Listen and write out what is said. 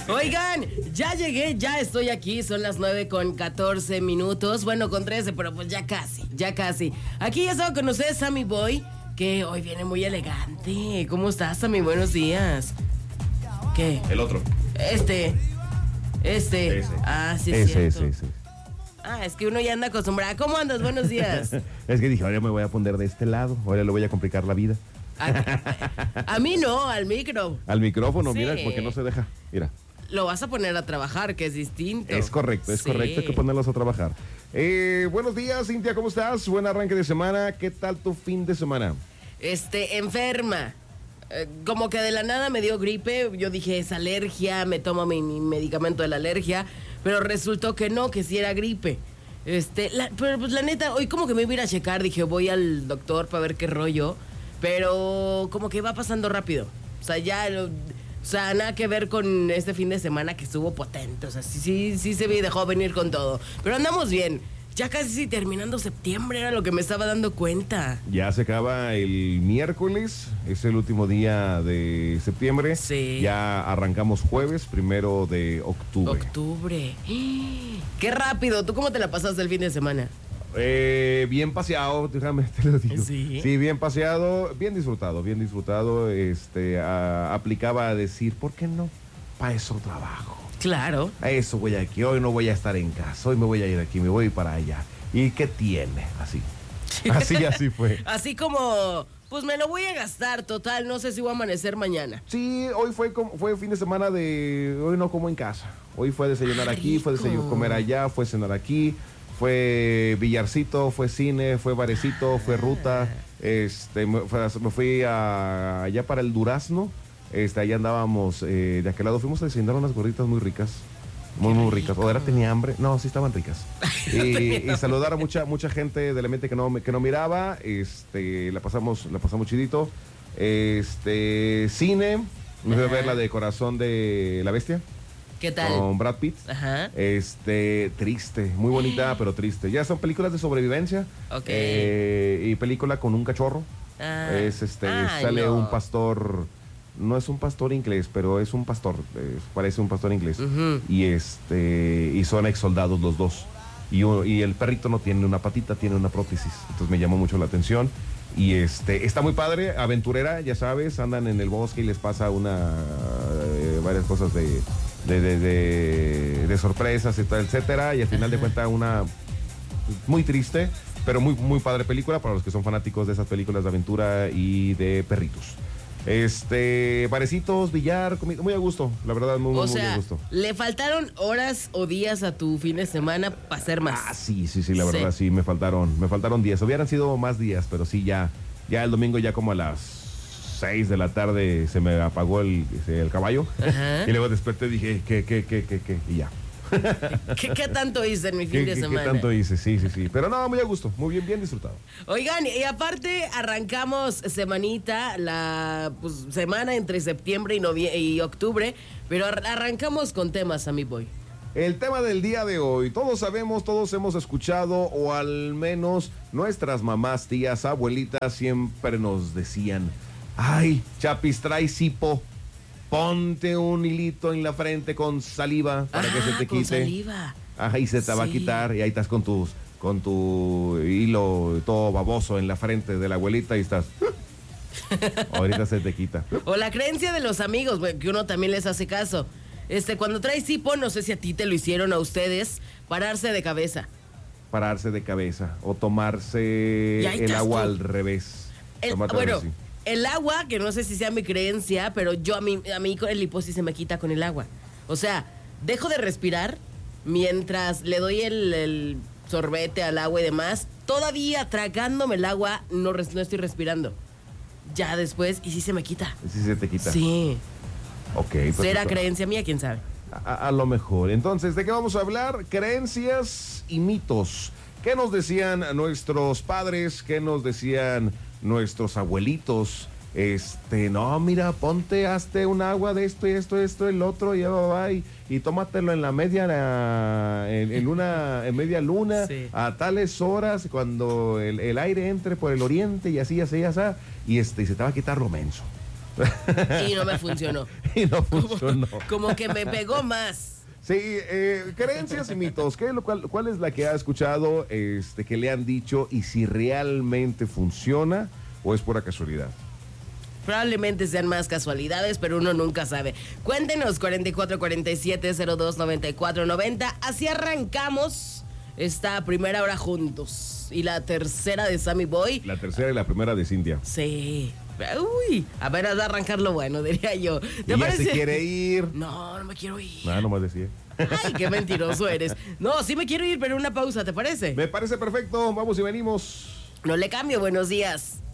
Oigan, ya llegué, ya estoy aquí, son las 9:14. Bueno, con 13, pero pues ya casi. Aquí ya estaba con ustedes Sammy Boy, que hoy viene muy elegante. ¿Cómo estás, Sammy? Buenos días. ¿Qué? El otro. Este. Ese. Ah, sí, es cierto. Ese. Ah, es que uno ya anda acostumbrado. ¿Cómo andas? Buenos días. Es que dije, ahora me voy a poner de este lado, ahora le voy a complicar la vida. A mí no, al micro. Al micrófono, Sí. mira, porque no se deja. Mira, Lo vas a poner a trabajar, que es distinto. es correcto, Sí. hay que ponerlos a trabajar. Buenos días, Cintia, ¿cómo estás? Buen arranque de semana. ¿Qué tal tu fin de semana? Enferma. Como que de la nada me dio gripe. Yo dije, es alergia, me tomo mi medicamento de la alergia. Pero resultó que no, que sí era gripe. Pero pues la neta, hoy como que me iba a ir a checar. Dije, voy al doctor para ver qué rollo. Pero como que va pasando rápido. O sea, nada que ver con este fin de semana que estuvo potente. O sea, sí se me dejó venir con todo. Pero andamos bien. Ya casi terminando septiembre era lo que me estaba dando cuenta. Ya se acaba el miércoles, es el último día de septiembre. Sí. Ya arrancamos jueves, 1 de octubre. Octubre. ¡Qué rápido! ¿Tú cómo te la pasaste el fin de semana? Bien paseado, déjame te lo digo. Sí. Bien paseado, bien disfrutado. Aplicaba a decir, ¿por qué no? Para eso trabajo. Claro. A eso voy aquí, hoy no voy a estar en casa, hoy me voy a ir aquí, me voy para allá. ¿Y qué tiene? Así fue. Así como, pues me lo voy a gastar, total, no sé si voy a amanecer mañana. Sí, hoy fue fin de semana de, hoy no como en casa. Hoy fue desayunar aquí, fue rico. comer allá, fue cenar aquí, fue billarcito, fue cine, fue barecito, fue ruta. Me fui allá para el Durazno. Allá andábamos, de aquel lado fuimos a desayunar unas gorditas muy ricas. Muy ricas. ¿O tenía hambre? No, sí estaban ricas. Y saludar a mucha gente de la mente que no miraba. La pasamos chidito. Cine. Me fui a ver la de Corazón de la Bestia. ¿Qué tal? Con Brad Pitt. Ajá. Triste, muy bonita, pero triste. Ya son películas de sobrevivencia. Ok. Y película con un cachorro. Ay, Sale no. un pastor. No es un pastor inglés, pero es un pastor, parece un pastor inglés. Ujú. Y son ex soldados los dos. Y el perrito no tiene una patita, tiene una prótesis. Entonces me llamó mucho la atención. Y está muy padre, aventurera, ya sabes, andan en el bosque y les pasa varias cosas de sorpresas y tal, etcétera. Y al final de cuentas una muy triste, pero muy, muy padre película para los que son fanáticos de esas películas de aventura y de perritos. Barecitos, billar, comida, muy a gusto, la verdad, muy a gusto. ¿Le faltaron horas o días a tu fin de semana para hacer más? Sí, la verdad, sí, me faltaron días. Hubieran sido más días, pero sí, ya el domingo ya como a las 6 de la tarde se me apagó el caballo. Ajá. Y luego desperté y dije, ¿qué? Y ya. ¿Qué tanto hice en mi fin de semana? ¿Qué tanto hice? Sí. Pero no, muy a gusto, muy bien disfrutado. Oigan, y aparte arrancamos semanita, la semana entre septiembre y octubre, pero arrancamos con temas, Sammy Boy. El tema del día de hoy, todos sabemos, todos hemos escuchado, o al menos nuestras mamás, tías, abuelitas siempre nos decían, ay, Chapis, trae hipo. Ponte un hilito en la frente con saliva para que se te con quite. Saliva. Ajá, y se te va a quitar. Y ahí estás con tu hilo todo baboso en la frente de la abuelita y estás. Ahorita se te quita. O la creencia de los amigos, que uno también les hace caso. Cuando traes hipo, no sé si a ti te lo hicieron a ustedes, pararse de cabeza. Pararse de cabeza o tomarse el agua al revés. El agua, que no sé si sea mi creencia, pero a mí con el hipo sí se me quita con el agua. O sea, dejo de respirar mientras le doy el sorbete al agua y demás. Todavía tragándome el agua no estoy respirando. Ya después, y sí se me quita. Sí se te quita. Sí. Ok. ¿Será creencia mía? ¿Quién sabe? A lo mejor. Entonces, ¿de qué vamos a hablar? Creencias y mitos. ¿Qué nos decían nuestros padres? ¿Qué nos decían nuestros abuelitos? No, mira, hazte un agua de esto, el otro, y va, y tómatelo en la en media luna, sí, a tales horas, cuando el aire entre por el oriente, y así, y se te va a quitar lo menso. ¿eh? Y no me funcionó. Y no funcionó. Como que me pegó más. Sí, creencias y mitos. ¿Cuál es la que ha escuchado que le han dicho y si realmente funciona o es pura casualidad? Probablemente sean más casualidades, pero uno nunca sabe. Cuéntenos, 4447-029490. Así arrancamos esta primera hora juntos. Y la tercera de Sammy Boy. La tercera y la primera de Cintia. Sí. Uy, apenas va a arrancar lo bueno, diría yo. ¿Te ¿Ella parece? se quiere ir? No, no me quiero ir. No, nomás decía. Ay, qué mentiroso eres. No, sí me quiero ir, pero una pausa, ¿te parece? Me parece perfecto. Vamos y venimos. No le cambio, buenos días.